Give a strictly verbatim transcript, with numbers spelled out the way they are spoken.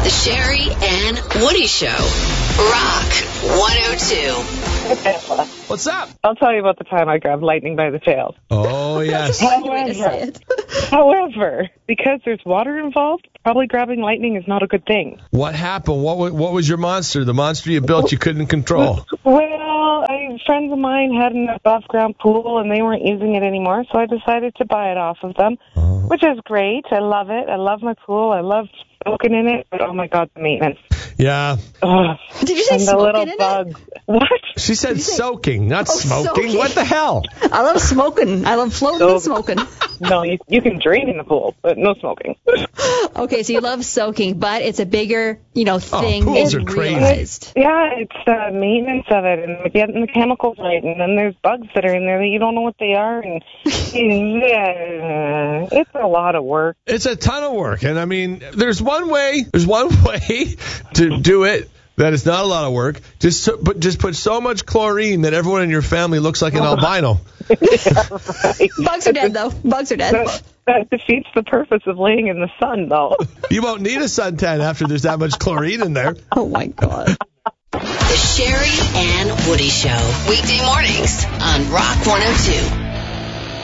The Sherry and Woody Show. Rock one oh two. What's up? I'll tell you about the time I grabbed lightning by the tail. Oh, yes. However, however, because there's water involved, probably grabbing lightning is not a good thing. What happened? What was, what was your monster? The monster you built you couldn't control? Well, I, friends of mine had an above-ground pool, and they weren't using it anymore, so I decided to buy it off of them, Oh. which is great. I love it. I love my pool. I love soaking in it, but oh, my God, the maintenance. Yeah. Ugh. Did you say And the smoking little in it? bugs. What? She said soaking, not Oh, smoking. soaking. What the hell? I love smoking. I love floating and smoking. No, you, you can drain in the pool, but no smoking. Okay, so you love soaking, but it's a bigger, you know, thing pools than are crazy. realized. Yeah, it's the maintenance of it and getting the chemicals right, and then there's bugs that are in there that you don't know what they are, and yeah, it's a lot of work. It's a ton of work. And, I mean, there's one way, there's one way to do it that is not a lot of work. Just so, but just put so much chlorine that everyone in your family looks like an albino. Yeah, right. Bugs are dead, though. Bugs are dead. That, that defeats the purpose of laying in the sun, though. You won't need a suntan after there's that much chlorine in there. Oh, my God. The Sherry and Woody Show. Weekday mornings on Rock one oh two.